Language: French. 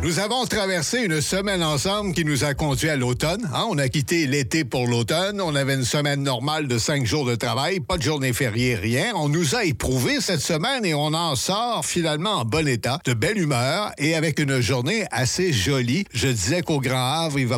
Nous avons traversé une semaine ensemble qui nous a conduit à l'automne. On a quitté l'été pour l'automne. On avait une semaine normale de 5 jours de travail, pas de journée fériée, rien. On nous a éprouvé cette semaine et on en sort finalement en bon état, de belle humeur et avec une journée assez jolie. Je disais qu'au Grand Havre, il va